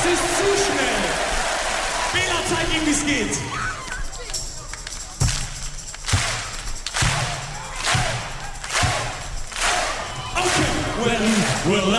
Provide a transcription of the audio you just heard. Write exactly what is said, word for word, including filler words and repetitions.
ist zu schnell. Bela, zeig ihm, wie es geht. Okay, well, well.